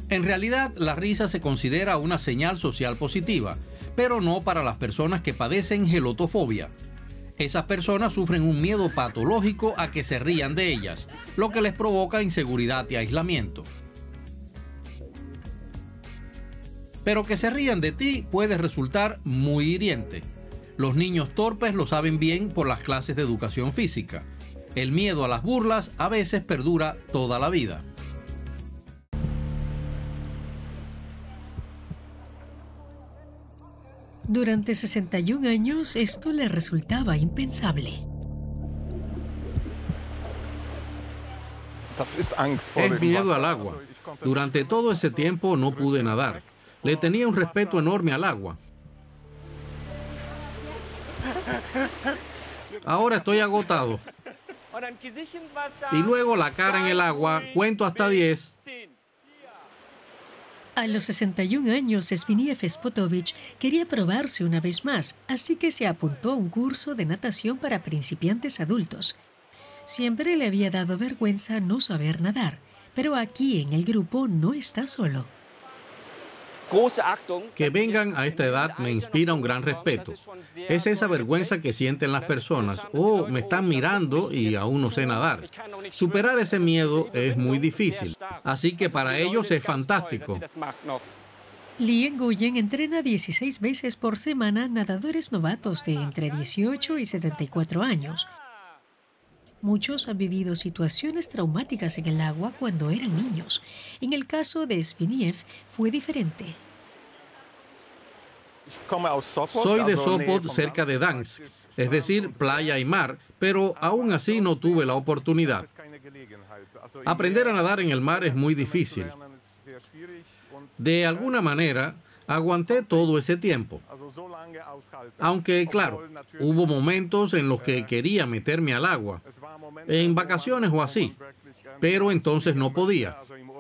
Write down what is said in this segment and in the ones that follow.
En realidad, la risa se considera una señal social positiva, pero no para las personas que padecen gelotofobia. Esas personas sufren un miedo patológico a que se rían de ellas, lo que les provoca inseguridad y aislamiento. Pero que se rían de ti puede resultar muy hiriente. Los niños torpes lo saben bien por las clases de educación física. El miedo a las burlas a veces perdura toda la vida. Durante 61 años esto le resultaba impensable. Es miedo al agua. Durante todo ese tiempo no pude nadar. Le tenía un respeto enorme al agua. Ahora estoy agotado. Y luego la cara en el agua, cuento hasta 10. A los 61 años, Zbigniew Spotovich quería probarse una vez más, así que se apuntó a un curso de natación para principiantes adultos. Siempre le había dado vergüenza no saber nadar, pero aquí en el grupo no está solo. Que vengan a esta edad me inspira un gran respeto. Es esa vergüenza que sienten las personas. Oh, me están mirando y aún no sé nadar. Superar ese miedo es muy difícil. Así que para ellos es fantástico. Lee Nguyen entrena 16 veces por semana nadadores novatos de entre 18 y 74 años. Muchos han vivido situaciones traumáticas en el agua cuando eran niños. En el caso de Zbigniew fue diferente. Soy de Sopot, cerca de Gdansk, es decir, playa y mar, pero aún así no tuve la oportunidad. Aprender a nadar en el mar es muy difícil. De alguna manera, aguanté todo ese tiempo. Aunque, claro, hubo momentos en los que quería meterme al agua, en vacaciones o así, pero entonces no podía.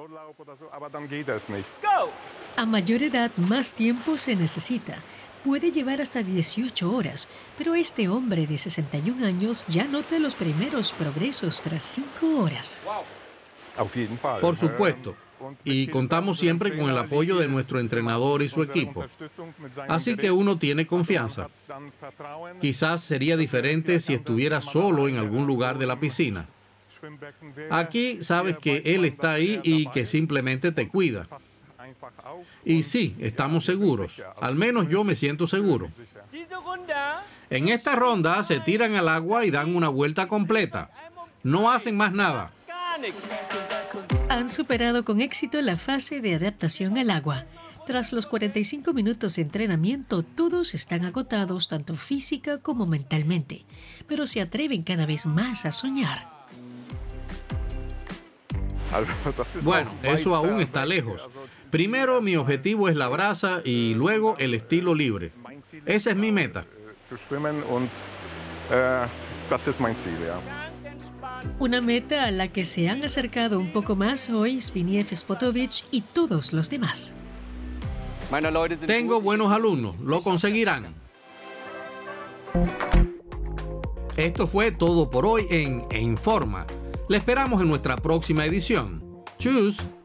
A mayor edad, más tiempo se necesita. Puede llevar hasta 18 horas, pero este hombre de 61 años ya nota los primeros progresos tras 5 horas. Por supuesto. Y contamos siempre con el apoyo de nuestro entrenador y su equipo. Así que uno tiene confianza. Quizás sería diferente si estuviera solo en algún lugar de la piscina. Aquí sabes que él está ahí y que simplemente te cuida. Y sí, estamos seguros. Al menos yo me siento seguro. En esta ronda se tiran al agua y dan una vuelta completa. No hacen más nada. Han superado con éxito la fase de adaptación al agua. Tras los 45 minutos de entrenamiento, todos están agotados tanto física como mentalmente, pero se atreven cada vez más a soñar. Bueno, eso aún está lejos. Primero mi objetivo es la braza y luego el estilo libre. Esa es mi meta. Una meta a la que se han acercado un poco más hoy Zbigniew Spotovich y todos los demás. Tengo buenos alumnos, lo conseguirán. Esto fue todo por hoy en Forma. Le esperamos en nuestra próxima edición. Tschüss.